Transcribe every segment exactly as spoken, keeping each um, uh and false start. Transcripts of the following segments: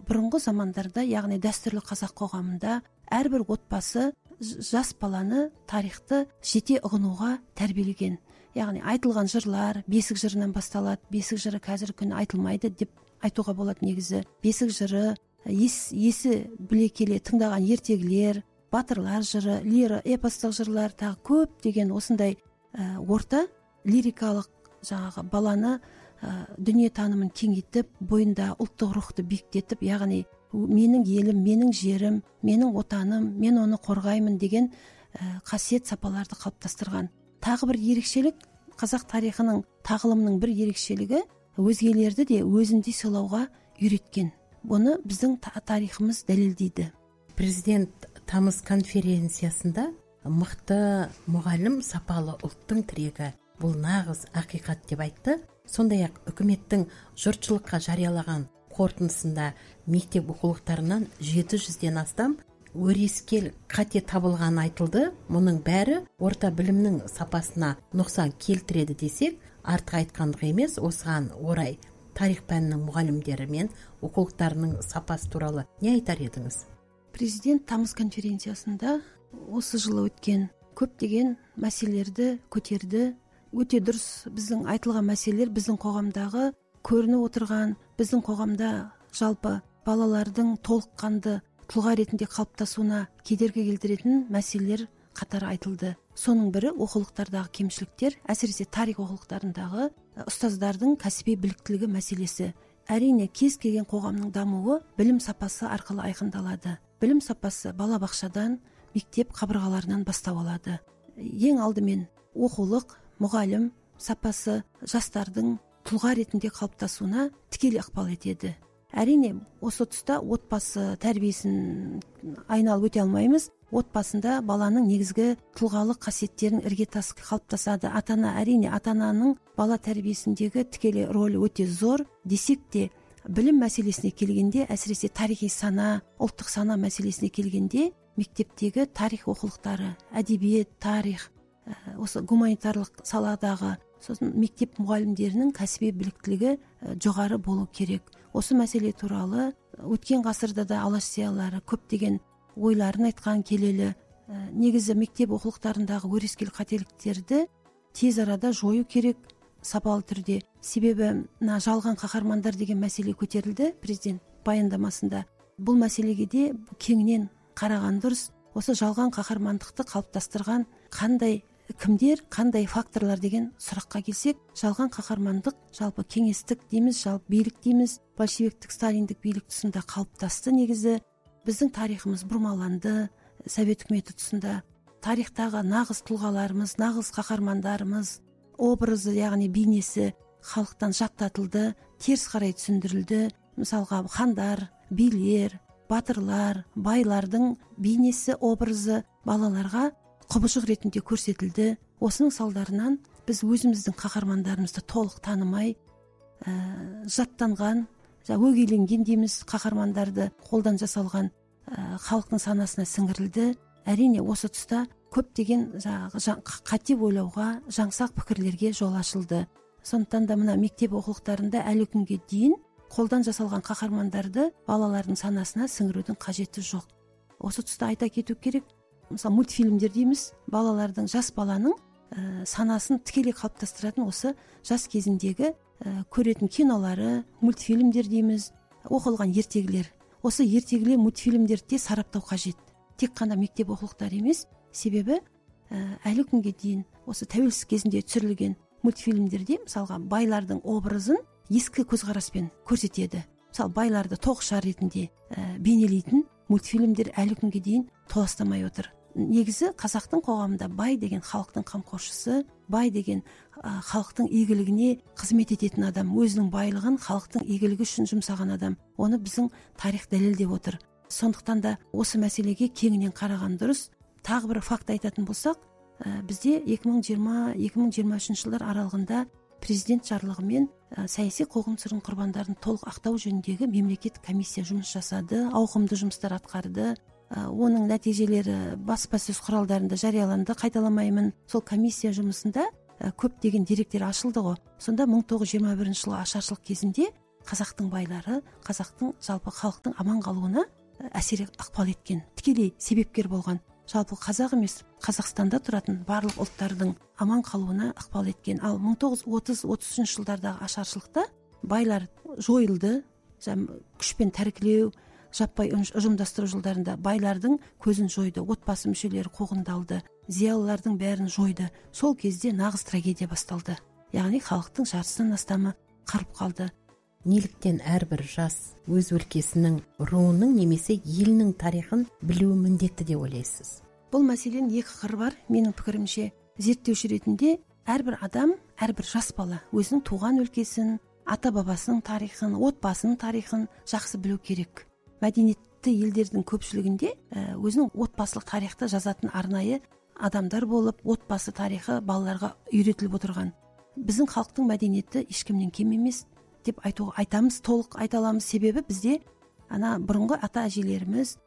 бұрынғы замандарда, яғни дәстүрлі қазақ қоғамында әрбір отбасы жас баланы тарихты жете ұғынуға тәрбиелеген. Яғни айтылған жырлар бесік жырынан басталады. Бесік жыры қазіргі күні айтылмайды деп айтуға болады негізі. Бесік жыры, ес, есі біле келе тыңдаған ертегілер, батырлар жыры, лира, эпостық жырлар, тағы көп деген осындай ә, орта лирикалық жаңағы баланы ә, дүние танымын кеңейтіп, бойында ұлттық рухты биіктетіп, яғни менің елім, менің жерім, менің отаным, мен оны қорғаймын деген ә, қасиет сапаларды қалыптастырған. Тағы бір ерекшелік, қазақ тарихының тағылымның бір ерекшелігі өзгелерді де өзіндей сыйлауға үйреткен. Бұны біздің тарихымыз дәлелдейді. Президент тамыз конференциясында мықты мұғалім сапалы ұлттың тірегі, бұл нағыз ақиқат деп айтты. Сондай-ақ үкіметтің жұртшылыққа жариялаған қорытындысында мектеп оқулықтарынан жеті жүзден астам өрескел қате табылған айтылды. Мұның бәрі орта білімнің сапасына нұқсан келтіреді десек, артық айтқандық емес. Осыған орай тарих пәнінің мұғалімдері мен оқулықтарының сапасы туралы не айтар едіңіз? Президент тамыз конференциясында осы жылы өткен көптеген мәселелерді көтерді. Өте дұрыс, біздің айтылған мәселелер біздің қоғамдағы көрініп отырған, біздің қоғамда жалпы балалардың толыққанды тұлға ретінде қалыптасуына кедергі келтіретін мәселелер қатары айтылды. Соның бірі оқулықтардағы кемшіліктер, әсіресе тарих оқулықтарындағы ұстаздардың кәсіби біліктілігі мәселесі. Әрине, кез келген қоғамның дамуы білім сапасы арқылы айқындалады. Білім сапасы балабақшадан, мектеп қабырғаларынан бастау алады. Ең алдымен оқулық, мұғалім сапасы жастардың тұлға ретінде қалыптасуына тікелей ықпал етеді. Әрине, осы тұста отбасы тәрбиесін айналып өте алмаймыз. Отбасында баланың негізгі тұлғалық қасиеттерін іргетас қалыптасады. Ата-ана, әрине, ата-ананың бала тәрбиесіндегі тікелей рөлі өте зор. Десек те, білім мәселесіне келгенде, әсіресе тарихи сана, ұлттық сана мәселесіне келгенде, мектептегі тарих оқулықтары, әдебиет, тарих, осы гуманитарлық саладағы сосын мектеп мұғалімдерінің кәсіби біліктілігі жоғары болу керек. Осы мәселе туралы өткен ғасырда да алаш зиялылары көптеген ойларын айтқан келелі. Негізі мектеп оқулықтарындағы өрескел қателіктерді тез арада жою керек сапалы түрде. Себебі жалған қаһармандар деген мәселе көтерілді президент баяндамасында. Бұл мәселеге де кеңінен қараған дұрыс. Осы жалған қаһармандықты қалыптастырған қандай кімдер, қандай факторлар деген сұраққа келсек, жалған қаһармандық жалпы кеңестік дейміз, жалпы билік дейміз, большевиктік, сталиндік билік тұсында қалыптасты. Негізі біздің тарихымыз бұрмаланды. Совет үкіметі тұсында тарихтағы нағыз тұлғаларымыз, нағыз қаһармандарымыз образы, яғни бейнесі халықтан жаттатылды, теріс қарай түсіндірілді. Мысалға хандар, билер, батырлар, байлардың бейнесі, образы балаларға құбыжық ретінде көрсетілді. Осының салдарынан біз өзіміздің қаһармандарымызды толық танымай, ә, жаттанған, өгейленген дейміз қаһармандарды қолдан жасалған ә, халықтың санасына сіңірілді. Әрине, осы тұста көптеген қате ойлауға, жаңсақ пікірлерге жол ашылды. Сондықтан да мына мектеп оқулықтарында әлі күнге дейін қолдан жасалған қаһармандарды балалардың санасына сіңірудің қажеті жоқ. Осы тұста айта кету керек, мысалы мультфильмдер дейміз, балалардың, жас баланың ә, санасын тікелей қалыптастыратын осы жас кезіндегі ә, көретін кинолары, мультфильмдер дейміз, оқылған ертегілер. Осы ертегілер, мультфильмдерді сараптау қажет. Тек қана мектеп оқулықтары емес, себебі ә, әлі күнге дейін осы тәуелсіз кезінде түсірілген мультфильмдерде мысалға байлардың образын ескі көзқараспен көрсетеді. Мысалы байларды тоғышар ретінде ә, бейнелейтін мультфильмдер әлі күнге дейін толастамай отыр. Негізі қазақтың қоғамында бай деген халықтың қамқоршысы, бай деген ә, халықтың игілігіне қызмет ететін адам, өзінің байлығын халықтың игілігі үшін жұмсаған адам. Оны біздің тарих дәлелдеп отыр. Сондықтан да осы мәселеге кеңінен қараған дұрыс. Тағы бір факт айтатын болсақ, ә, бізде екі мың жиырма - екі мың жиырма үшінші жылдар аралығында президент жарлығымен ә, саяси қуғын-сүргін құрбандарын толық ақтау жөніндегі мемлекеттік комиссия жұмыс жасады, ауқымды жұмыстар атқарды. Ә, оның нәтижелері баспасөз құралдарында жарияланды, қайталамаймын. Сол комиссия жұмысында ә, көптеген деректер ашылды ғой. Сонда мың тоғыз жүз жиырма бірінші жылы ашаршылық кезінде қазақтың байлары, қазақтың жалпы халықтың аман қалуына әсер ықпал еткен, тікелей себепкер болған. Жалпы қазақ емес, Қазақстанда тұратын барлық ұлттардың аман қалуына ықпал еткен. Ал мың тоғыз жүз отыз отыз үшінші жылдардағы ашаршылықта байлар жойылды. Күшпен тәркілеу, жаппай ұжымдастыру жылдарында байлардың көзін жойды, отбасы мүшелері қуғындалды, зиялылардың бәрін жойды. Сол кезде нағыз трагедия басталды. Яғни халықтың жартысынан астамы қырып қалды. Неліктен әрбір жас өз өлкесінің, руының немесе елінің тарихын білуі міндетті деп ойлайсыз? Бұл мәселенің екі қыры бар. Менің пікірімше, зерттеуші ретінде әрбір адам, әрбір жас бала өзінің туған өлкесін, ата-бабасының тарихын, отбасының тарихын жақсы білу керек. Мәдениетті елдердің көпшілігінде өзінің отбасылық тарихты жазатын арнайы адамдар болып, отбасы тарихы балаларға үйретіліп отырған. Біздің халықтың мәдениеті ешкімнен кем емес деп айту айтамыз, толық айта аламыз. Себебі бізде ана бұрынғы ата-әжелеріміз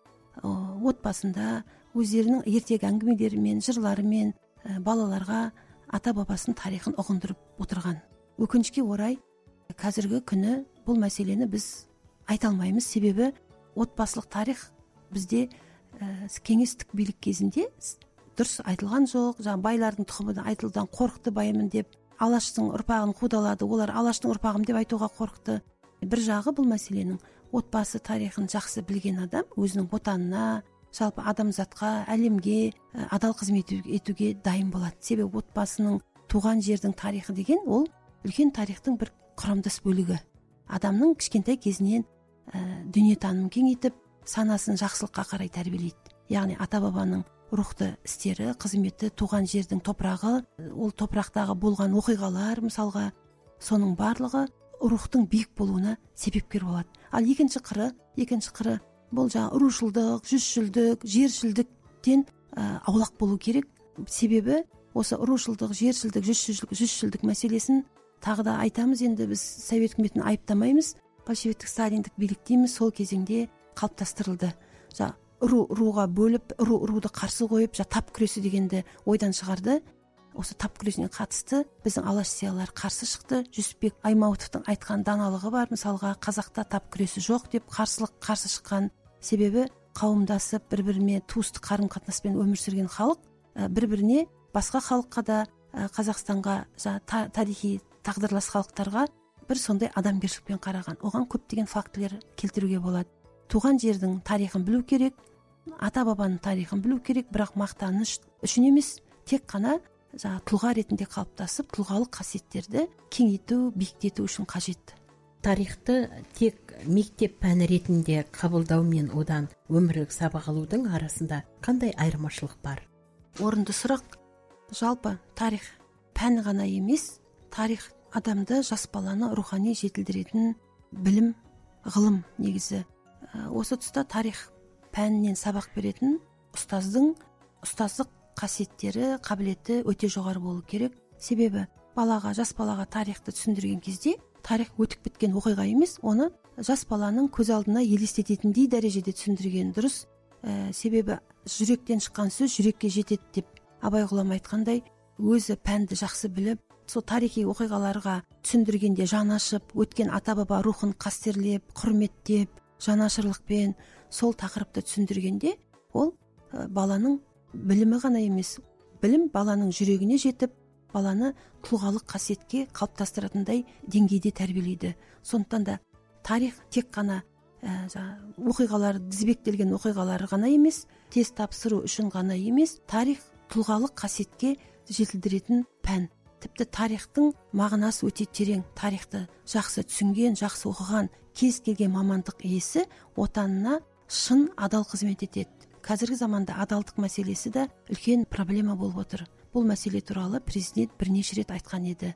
отбасында өздерінің ертегі әңгімелерімен, жырларымен балаларға ата-бабасының тарихын ұғындырып отырған. Өкінішке орай, қазіргі күні бұл мәселені біз айта алмаймыз. Себебі отбасылық тарих бізде ә, кеңестік билік кезінде дұрыс айтылған жоқ. Жаңа байлардың тұқымы айтылдан қорықты байымын деп, Алаштың ұрпағын қудалады, олар Алаштың ұрпағым деп айтуға қорықты. Бір жағы бұл мәселенің отбасы тарихын жақсы білген адам өзінің отанына, жалпы адамзатқа, әлемге адал қызмет етуге дайын болады. Себебі отбасының, туған жердің тарихы деген ол үлкен тарихтың бір құрамдас бөлігі. Адамның кішкентай кезінен ә, дүниетанымын кеңейтіп, санасын жақсылыққа қарай тәрбиелейді. Яғни ата-бабаның рухты істері, қызметі, туған жердің топырағы, ол топырақтағы болған оқиғалар, мысалға, соның барлығы рухтың биік болуына себепкер болады. Ал екінші қыры, екінші қыры бұл жаңа рушылдық, жүзшілдік, жершілдіктен ә, аулақ болу керек. Себебі осы рушылдық, жершілдік, жүзшілдік, жүзшілдік мәселесін тағы да айтамыз. Енді біз совет үкіметін айыптамаймыз, большевиктік, сталиндік билік дейміз, сол кезеңде қалыптастырылды. Жаңа ру руға бөліп, ру руды қарсы қойып, жа тап күресі дегенді ойдан шығарды. Осы тап күресіне қатысты біздің алаш зиялылары қарсы шықты. Жүсіпбек Аймауытовтың айтқан даналығы бар. Мысалға, қазақта тап күресі жоқ деп қарсылық қарсы шыққан. Себебі қауымдасып, бір-біріне туыстық қарым-қатынаспен өмір сүрген халық бір-біріне, басқа халыққа да, Қазақстанға, та, тарихи тағдырлас халықтарға бір сондай адамгершілікпен қараған. Оған көптеген фактілер келтіруге болады. Туған жердің тарихын білу керек, ата-бабаның тарихын білу керек, бірақ мақтаныш үшін емес, тек қана жаңа тұлға ретінде қалыптасып, тұлғалық қасиеттерді кеңейту, биіктету үшін қажет. Тарихты тек мектеп пәні ретінде қабылдау мен одан өмірлік сабақ алудың арасында қандай айырмашылық бар? Орынды сұрақ. Жалпы тарих пән ғана емес, тарих адамды, жас баланы рухани жетілдіретін білім, ғылым негізі. Осы тұста тарих пәнінен сабақ беретін ұстаздың ұстаздық қасиеттері, қабілеті өте жоғары болу керек. Себебі балаға, жас балаға тарихты түсіндірген кезде тарих өтіп біткен оқиға емес, оны жас баланың көз алдына елестететіндей дәрежеде түсіндірген дұрыс. Ә, себебі жүректен шыққан сөз жүрекке жетеді деп Абай ғұлама айтқандай, өзі пәнді жақсы біліп, сол тарихи оқиғаларға түсіндіргенде жан ашып, өткен ата-баба рухын қастерлеп, құрметтеп, жанашырлықпен сол тақырыпты түсіндіргенде, ол ә, баланың білімі ғана емес, білім баланың жүрегіне жетіп, баланы тұлғалық қасиетке қалыптастыратындай деңгейде тәрбиелейді. Сондықтан да тарих тек қана ә, оқиғалар, тізбектелген оқиғалар ғана емес, тест тапсыру үшін ғана емес, тарих тұлғалық қасиетке жетілдіретін пән. Тіпті тарихтың мағынасы өте терең. Тарихты жақсы түсінген, жақсы оқыған кез келген мамандық иесі отанына шын адал қызмет етеді. Қазіргі заманда адалдық мәселесі де үлкен проблема болып отыр. Бұл мәселе туралы президент бірнеше рет айтқан еді.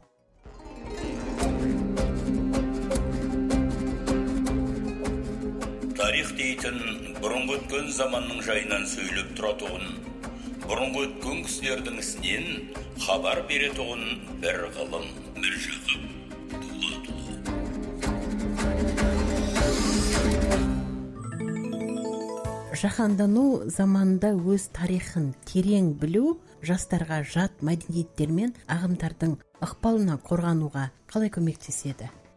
Тарих дейтін бұрынғы өткен заманның жайынан сөйлеп тұратұғын, бұрынғы өткен кісілердің ісінен хабар беретұғын бір ғылым, бір жақып, тула-тула. Жаһандану заманында өз тарихын терең білу жастарға жат мәдениеттер мен ағымдардың ықпалынан қорғануға қалай көмектеседі?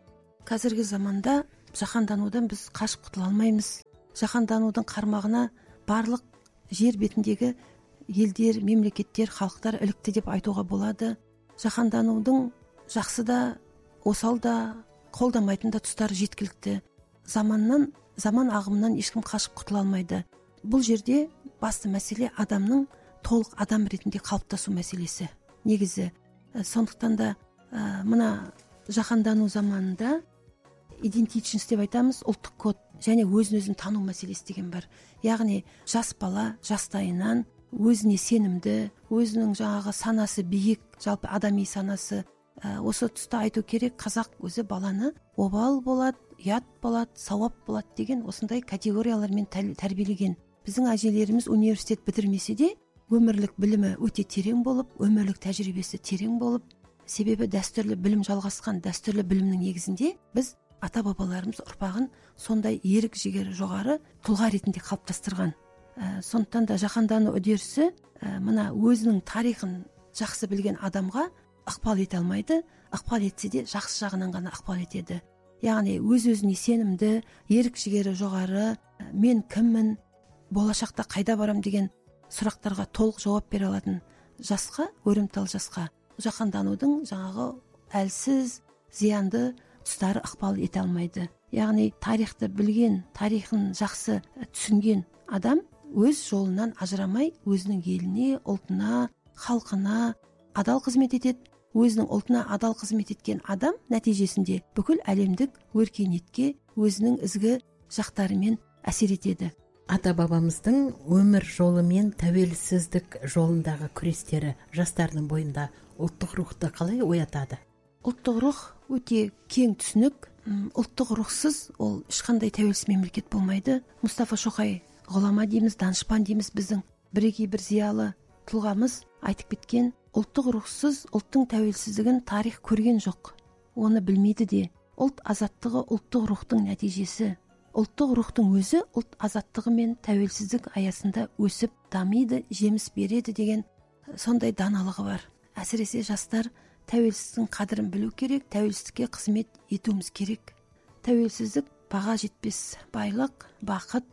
қазіргі заманда жаһанданудан біз қашып құтыла алмаймыз. Жаһанданудың қармағына барлық жер бетіндегі елдер, мемлекеттер, халықтар ілікті деп айтуға болады. Жаһанданудың жақсы да, осал да, қолдамайтын да тұстары жеткілікті. Заманнан, заман ағымынан ешкім қашып құтыла алмайды. Бұл жерде басты мәселе адамның толық адам ретінде қалыптасу мәселесі. Негізі, сондықтан да ә, мына жаһандану заманында идентичность деп айтамыз, ұлттық код және өзін-өзін тану мәселесі деген бар. Яғни жас бала жастайынан өзіне сенімді, өзінің жаңағы санасы биік, жалпы адами санасы. Ә, осы тұста айту керек, қазақ өзі баланы обал болады, ұят болады, сауап болады деген осындай категориялармен тәрбиелеген. Біздің әжелеріміз университет бітірмесе де өмірлік білімі өте терең болып, өмірлік тәжірибесі терең болып, себебі дәстүрлі білім жалғасқан, дәстүрлі білімнің негізінде біз ата-бабаларымыз ұрпағын сондай ерік жігері жоғары тұлға ретінде қалыптастырған. Ә, сондықтан да жаһандану үдерісі ә, мына өзінің тарихын жақсы білген адамға ықпал ете алмайды. Ықпал етсе де жақсы жағынан ғана ықпал етеді. Яғни өз-өзіне сенімді, ерік жігері жоғары, мен кіммін, болашақта қайда барам деген сұрақтарға толық жауап бере алатын жасқа, өрімтал жасқа жаһанданудың жаңағы әлсіз, зиянды тұстары ықпал ете алмайды. Яғни тарихты білген, тарихын жақсы түсінген адам өз жолынан ажырамай, өзінің еліне, ұлтына, халқына адал қызмет етеді. Өзінің ұлтына адал қызмет еткен адам нәтижесінде бүкіл әлемдік өркениетке өзінің ізгі жақтарымен әсер етеді. Ата-бабамыздың өмір жолы мен тәуелсіздік жолындағы күрестері жастардың бойында ұлттық рухты қалай оятады? Ұлттық рух өте кең түсінік. Ұлттық рухсыз ол ешқандай тәуелсіз мемлекет болмайды. Мұстафа Шоқай ғұлама дейміз, данышпан дейміз, біздің бірегей бір зиялы тұлғамыз айтып кеткен, ұлттық рухсыз ұлттың тәуелсіздігін тарих көрген жоқ. Оны білмейді де. Ұлт азаттығы ұлттық рухтың нәтижесі. Ұлттық рухтың өзі ұлт азаттығы мен тәуелсіздік аясында өсіп, дамиды, жеміс береді деген сондай даналығы бар. Әсіресе жастар тәуелсіздіктің қадірін білу керек, тәуелсіздікке қызмет етуіміз керек. Тәуелсіздік баға жетпес байлық, бақыт.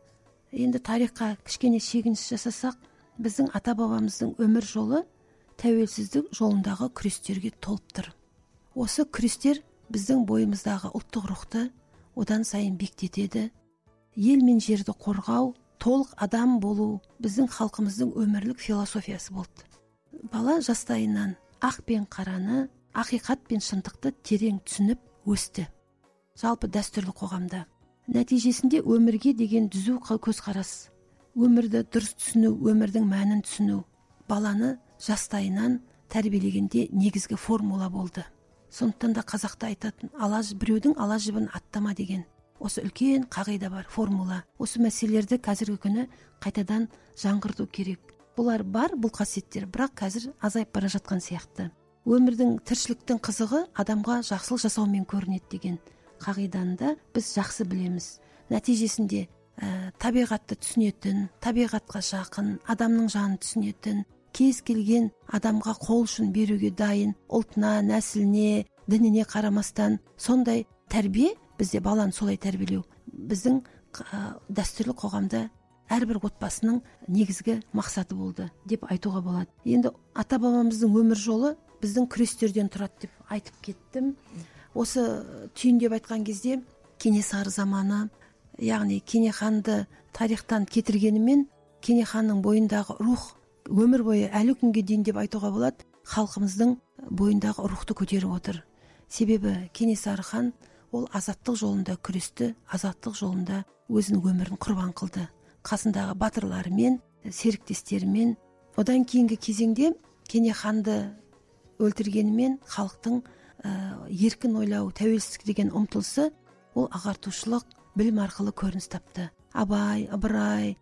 Енді тарихқа кішкене шегініс жасасақ, біздің ата-бабамыздың өмір жолы тәуелсіздік жолындағы күрестерге толып тұр. Осы күрестер біздің бойымыздағы ұлттық рухты одан сайын бекітеді. Ел мен жерді қорғау, толық адам болу біздің халқымыздың өмірлік философиясы болды. Бала жастайынан ақ пен қараны, ақиқат пен шындықты терең түсініп өсті. Жалпы дәстүрлі қоғамда. Нәтижесінде өмірге деген түзу көзқарас, өмірді дұрыс түсіну, өмірдің мәнін түсіну баланы жастайынан тәрбиелегенде негізгі формула болды. Сондықтан да қазақта айтатын, ала біреудің ала жібін аттама деген осы үлкен қағида бар, формула. Осы мәселелерді қазіргі күні қайтадан жаңғырту керек. Бұлар бар, бұл қасиеттер, бірақ қазір азайып бара жатқан сияқты. Өмірдің, тіршіліктің қызығы адамға жақсылық жасаумен көрінеді деген қағиданы да біз жақсы білеміз. Нәтижесінде ә, табиғатты түсінетін, табиғатқа жақын, адамның жанын түсінетін, кез келген адамға қол ұшын беруге дайын, ұлтына, нәсіліне, дініне қарамастан сондай тәрбие, бізде баланы солай тәрбиелеу біздің ә, дәстүрлі қоғамда әрбір отбасының негізгі мақсаты болды деп айтуға болады. Енді ата-бабамыздың өмір жолы біздің күрестерден тұрады деп айтып кеттім. Осы түйіндеп айтқан кезде Кенесары заманы, яғни Кене ханды тарихтан кетіргенімен Кене ханның бойындағы рух өмір бойы әлі күнге дейін деп айтуға болады, халқымыздың бойындағы рухты көтеріп отыр. Себебі Кенесары хан ол азаттық жолында күресті, азаттық жолында өзінің өмірін құрбан қылды. Қасындағы батырларымен, серіктестерімен. Одан кейінгі кезеңде Кене ханды өлтіргенімен халықтың ә, еркін ойлау, тәуелсіздік деген ұмтылысы ол ағартушылық білім арқылы көрініс тапты. Абай, Ыбырай,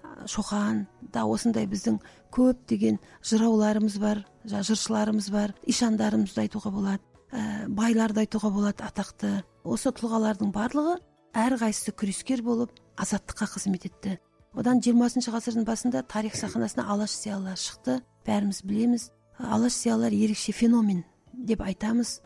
Шоқан да осындай біздің көп деген жырауларымыз бар, жыршыларымыз бар, ишандарымызды айтуға болады, ә, байларды айтуға болады атақты. Осы тұлғалардың барлығы әрқайсысы күрескер болып азаттыққа қызмет етті. Одан жиырмасыншы ғасырдың басында тарих сахнасына алаш зиялылар шықты. Бәріміз білеміз, алаш зиялылар ерекше феномен деп айтамыз.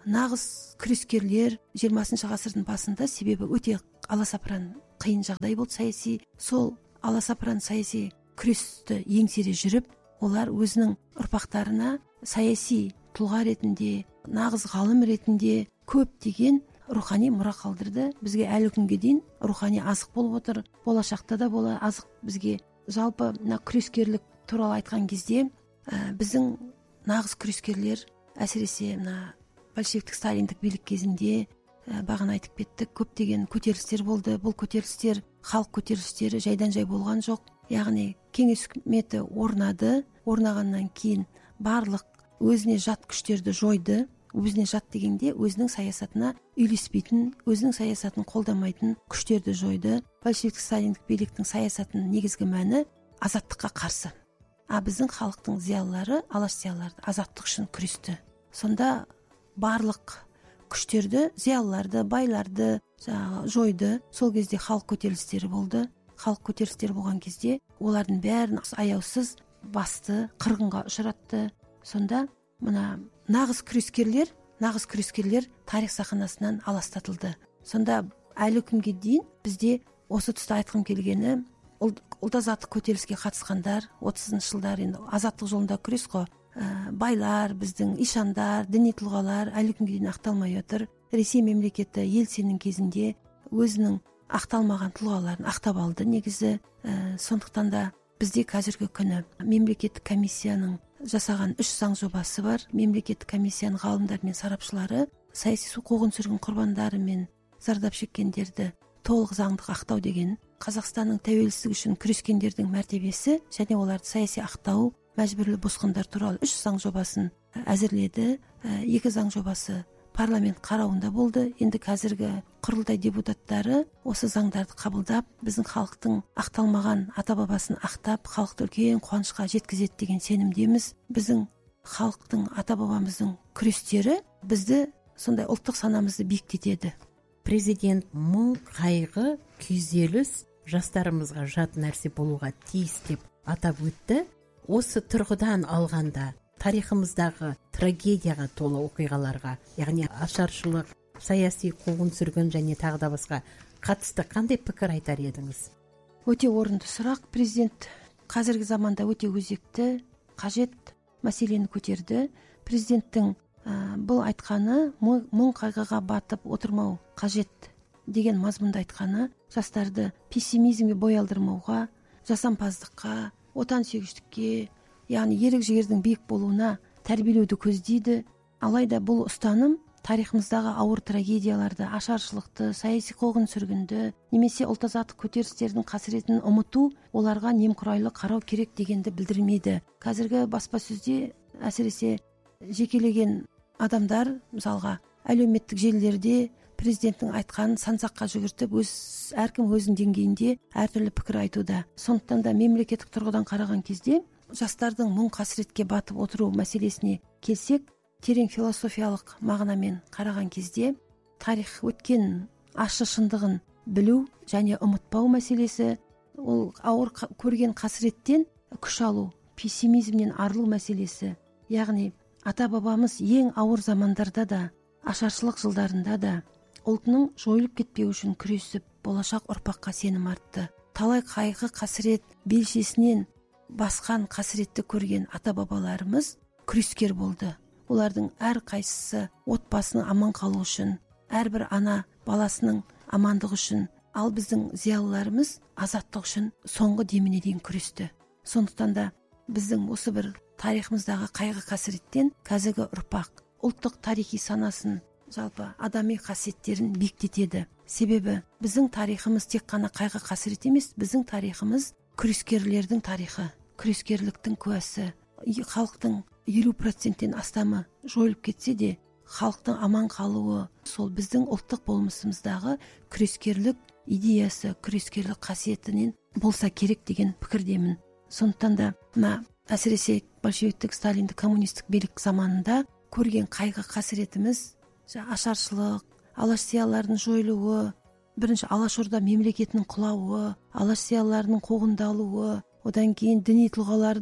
нағыз күрескерлер жиырмасыншы ғасырдың басында, себебі өте аласапыран қиын жағдай болды саяси. Сол аласапыран саяси күресті еңсере жүріп, олар өзінің ұрпақтарына саяси тұлға ретінде, нағыз ғалым ретінде көптеген рухани мұра қалдырды. Бізге әлі күнге дейін рухани азық болып отыр. Болашақта да бола азық бізге. Жалпы мына күрескерлік туралы айтқан кезде, ә, біздің нағыз күрескерлер, әсіресе мына большевиктік сталиндік билік кезінде, ә, бағана айтып кеттік, көптеген көтерілістер болды. Бұл көтерілістер халық көтерілістері жайдан жай болған жоқ. Яғни кеңес үкіметі орнады. Орнағаннан кейін барлық өзіне жат күштерді жойды. Өзіне жат дегенде өзінің саясатына үйлеспейтін, өзінің саясатын қолдамайтын күштерді жойды. Большевиктік сталиндік биліктің саясатының негізгі мәні азаттыққа қарсы. А біздің халықтың зиялылары, алаш зиялылары азаттық үшін күресті. Сонда барлық күштерді, зиялыларды, байларды жойды. Сол кезде халық көтерілістері болды. Халық көтерілістері болған кезде олардың бәрін аяусыз басты, қырғынға ұшыратты. Сонда мына нағыз күрескерлер, нағыз күрескерлер тарих сахнасынан аластатылды. Сонда әлі күнге дейін бізде осы тұста айтқым келгені, ұлт азаттық көтеріліске қатысқандар, отызыншы жылдар енді азаттық жолында күрес қой, ә, байлар, біздің ишандар, діни тұлғалар әлі күнге дейін ақталмай отыр. Ресей мемлекеті Ельциннің кезінде өзінің ақталмаған тұлғаларын ақтап алды негізі. Ә, сондықтан да бізде қазіргі күні мемлекеттік комиссияның жасаған үш заң жобасы бар. Мемлекеттік комиссияның ғалымдары мен сарапшылары саяси қуғын-сүргін құрбандары мен зардап шеккендерді толық заңдық ақтау деген, Қазақстанның тәуелсіздігі үшін күрескендердің мәртебесі және оларды саяси ақтау, мәжбүрлі босқындар туралы үш заң жобасын әзірледі. Екі заң жобасы парламент қарауында болды. Енді қазіргі құрылтай депутаттары осы заңдарды қабылдап, біздің халықтың ақталмаған ата-бабасын ақтап, халықты үлкен қуанышқа жеткізеді деген сенімдеміз. Біздің халықтың, ата-бабамыздың күрестері бізді сондай ұлттық санамызды биіктетеді. Президент мұң, қайғы, күйзеліс жастарымызға жат нәрсе болуға тиіс деп атап өтті. Осы тұрғыдан алғанда тарихымыздағы трагедияға толы оқиғаларға, яғни ашаршылық, саяси қуғын-сүргін және тағы да басқа қатысты қандай пікір айтар едіңіз? Өте орынды сұрақ. Президент қазіргі заманда өте өзекті, қажет мәселені көтерді. Президенттің ә, бұл айтқаны мұң қайғыға батып отырмау қажет деген мазмұнда айтқаны, жастарды пессимизмге бой алдырмауға, жасампаздыққа, отансүйгіштікке, яғни ерік жігердің биік болуына тәрбиелеуді көздейді. Алайда бұл ұстаным тарихымыздағы ауыр трагедияларды, ашаршылықты, саяси қуғын-сүргінді, немесе ұлт азаттық көтерілістердің қасіретін ұмыту, оларға немқұрайлы қарау керек дегенді білдірмейді. Қазіргі баспасөзде әсіресе жекелеген адамдар, мысалға әлеуметтік желілерде президенттің айтқанын сан-саққа жүгіртіп, өз әркім өзінің деңгейінде әртүрлі пікір айтуда. Сондықтан да мемлекеттік тұрғыдан қараған кезде жастардың мұң қасіретке батып отыру мәселесіне келсек, терең философиялық мағынамен қараған кезде тарих өткен ащы шындығын білу және ұмытпау мәселесі, ол ауыр көрген қасіреттен күш алу, пессимизмнен арылу мәселесі. Яғни ата-бабамыз ең ауыр замандарда да, ашаршылық жылдарында да ұлтының жойылып кетпеу үшін күресіп, болашақ ұрпаққа сенім артты. Талай қайғы қасірет белшесінен басқан қасіретті көрген ата-бабаларымыз күрескер болды. Олардың әр қайсысы отбасының аман қалу үшін, әрбір ана баласының амандығы үшін, ал біздің зиялыларымыз азаттық үшін соңғы деміне дейін күресті. Сондықтан да біздің осы бір тарихымыздағы қайғы қасіреттен қазіргі ұрпақ ұлттық тарихи санасын, жалпы адами қасиеттерін биіктетеді. Себебі біздің тарихымыз тек қана қайғы қасірет емес, біздің тарихымыз күрескерлердің тарихы, күрескерліктің куәсі. Халықтың елу проценттен астамы жойылып кетсе де, халықтың аман қалуы сол біздің ұлттық болмысымыздағы күрескерлік идеясы, күрескерлік қасиетінен болса керек деген пікірдемін. Сондықтан да мына әсіресе большевиктік, сталиндік, коммунистік билік заманында көрген қайғы қасіретіміз, ашаршылық, алаш зиялыларының жойылуы, бірінші Алашорда мемлекетінің құлауы, алаш зиялыларының қуғындалуы, одан кейін діни тұлғалардың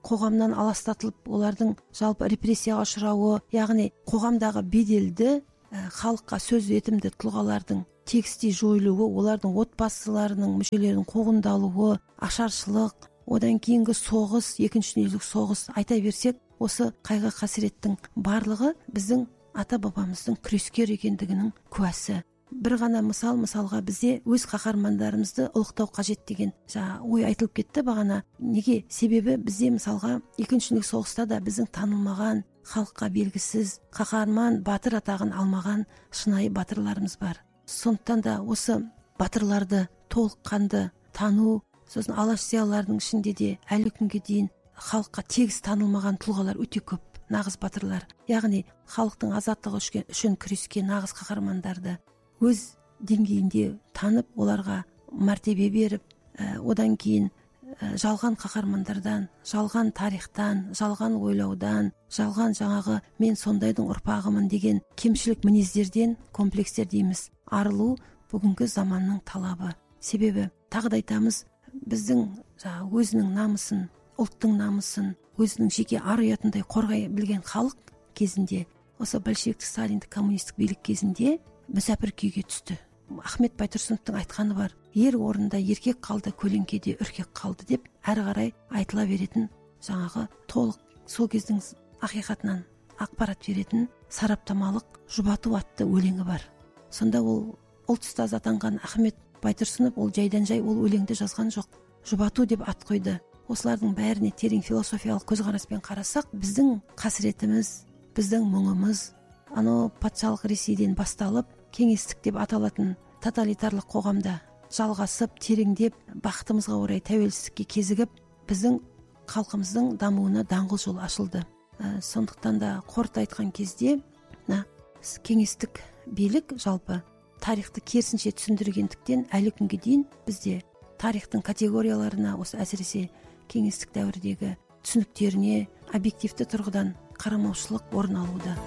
қоғамнан аластатылып олардың жалпы репрессияға ұшырауы, яғни қоғамдағы беделді халыққа сөз етімді тұлғалардың тегістей жойылуы, олардың отбасыларының мүшелерінің қуғындалуы, ашаршылық, одан кейінгі соғыс, екінші дүниежүзілік соғыс, айта берсек, осы қайғы қасіреттің барлығы біздің ата бабамыздың күрескер екендігінің куәсі. Бір ғана мысал, мысалға бізде өз қаһармандарымызды ұлықтау қажет деген жаңа ой айтылып кетті бағана. Неге? Себебі бізде мысалға екінші дүниежүзілік соғыста да біздің танылмаған, халыққа белгісіз, қаһарман, батыр атағын алмаған шынайы батырларымыз бар. Сондықтан да осы батырларды толыққанды тану, сосын алаш зиялыларының ішінде де әлі күнге дейін халыққа тегіс танылмаған тұлғалар өте көп, нағыз батырлар. Яғни халықтың азаттығы үшін күрескен нағыз қаһармандарды өз деңгейінде танып, оларға мәртебе беріп, одан кейін жалған қаһармандардан, жалған тарихтан, жалған ойлаудан, жалған жаңағы мен сондайдың ұрпағымын деген кемшілік мінездерден, комплекстер дейміз, арылу бүгінгі заманның талабы. Себебі тағы да айтамыз, біздің жаңағы өзінің намысын, ұлттың намысын, өзінің жеке ар ұятындай қорғай білген халық кезінде, осы большевиктік, сталиндік, коммунистік билік кезінде мүсәпір күйге түсті. Ахмет Байтұрсыновтың айтқаны бар: ер орнында еркек қалды, көлеңкеде үркек қалды деп әрі қарай айтыла беретін, жаңағы толық сол кездің ақиқатынан ақпарат беретін сараптамалық жұбату атты өлеңі бар. Сонда ол ұлт ұстазы атанған Ахмет Байтұрсынов ол жайдан жай ол өлеңді жазған жоқ, жұбату деп ат қойды. Осылардың бәріне терең философиялық көзқараспен қарасақ, біздің қасіретіміз, біздің мұңымыз анау патшалық Ресейден басталып, кеңестік деп аталатын тоталитарлық қоғамда жалғасып, тереңдеп, бақытымызға орай тәуелсіздікке кезігіп, біздің халқымыздың дамуына даңғыл жол ашылды. Ә, сондықтан да қорыта айтқан кезде, на кеңестік билік жалпы тарихты керісінше түсіндіргендіктен әлі күнге дейін бізде тарихтың категорияларына, осы әсіресе кеңестік дәуірдегі түсініктеріне объективті тұрғыдан қарамаушылық орын алуда.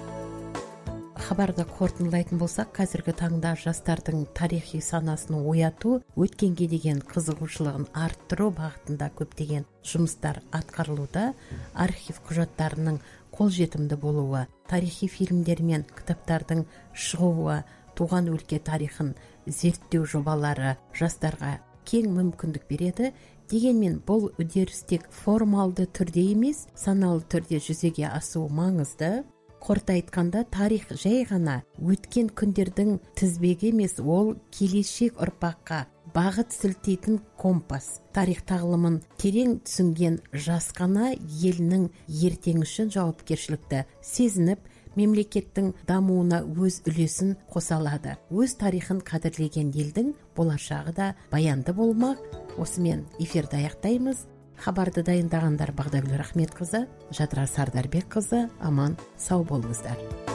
Хабарды қорытындылайтын болсақ, қазіргі таңда жастардың тарихи санасын ояту, өткенге деген қызығушылығын арттыру бағытында көптеген жұмыстар атқарылуда. Архив құжаттарының қолжетімді болуы, тарихи фильмдер мен кітаптардың шығуы, туған өлке тарихын зерттеу жобалары жастарға кең мүмкіндік береді. Дегенмен бұл үдеріс тек формалды түрде емес, саналы түрде жүзеге асуы маңызды. Қорыта айтқанда, тарих жай ғана өткен күндердің тізбегі емес, ол келешек ұрпаққа бағыт сілтейтін компас. Тарих тағылымын терең түсінген жас қана елінің ертеңі үшін жауапкершілікті сезініп, мемлекеттің дамуына өз үлесін қоса алады. Өз тарихын қадірлеген елдің болашағы да баянды болмақ. Осымен эфирді аяқтаймыз. Хабарды дайындағандар Бағдагүл Рахметқызы, Жадыра Сардарбекқызы. Аман, сау болыңыздар.